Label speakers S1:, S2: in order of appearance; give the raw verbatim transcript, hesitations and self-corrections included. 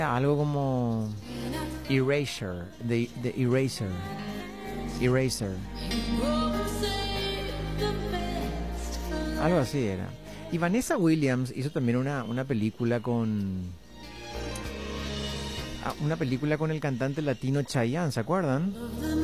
S1: Algo como Erasure, de, de Eraser, Eraser, algo así era. Y Vanessa Williams hizo también una, una película con ah, una película con el cantante latino Chayanne, ¿se acuerdan?